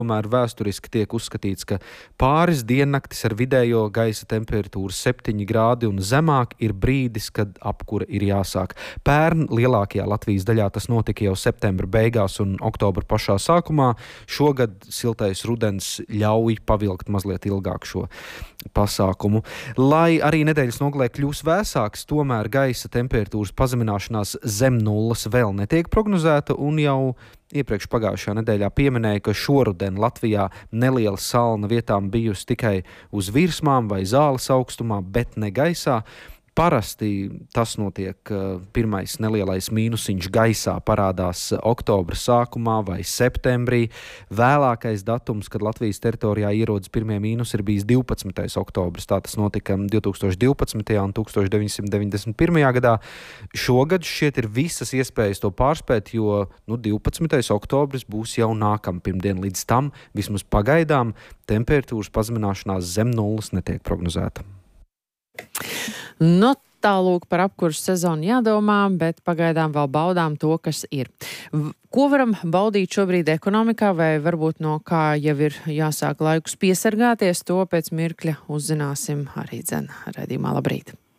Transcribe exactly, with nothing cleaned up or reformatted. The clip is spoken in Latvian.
Tomēr vēsturiski tiek uzskatīts, ka pāris diennaktis ar vidējo gaisa temperatūru septiņi grādi un zemāk ir brīdis, kad apkure ir jāsāk. Pērn lielākajā Latvijas daļā tas notika jau septembra beigās un oktobra pašā sākumā. Šogad siltais rudens ļauj pavilkt mazliet ilgāk šo pasākumu. Lai arī nedēļas nogalē kļūs vēsāks, tomēr gaisa temperatūras pazemināšanās zem nulles vēl netiek prognozēta, un jau iepriekš pagājušajā nedēļā pieminēja, ka šoruden Latvijā neliela salna vietām bijusi tikai uz virsmām vai zāles augstumā, bet ne gaisā. Parasti tas notiek, pirmais nelielais mīnusiņš gaisā parādās oktobra sākumā vai septembrī. Vēlākais datums, kad Latvijas teritorijā ierodas pirmie mīnusi, ir bijis divpadsmitais oktobris. Tā tas notika divtūkstoš divpadsmitajā un tūkstoš deviņsimt deviņdesmit pirmajā gadā. Šogad šķiet ir visas iespējas to pārspēt, jo nu, divpadsmitais oktobris būs jau nākamā pirmdiena. Līdz tam, vismaz pagaidām, temperatūras pazemināšanās zem nulles netiek prognozēta. Nu, tālūk par apkursu sezonu jādomā, bet pagaidām vēl baudām to, kas ir. Ko varam baudīt šobrīd ekonomikā, vai varbūt no kā jau ir jāsāk laikus piesargāties, to pēc mirkļa uzzināsim arī dzen raidījumā. Labrīt!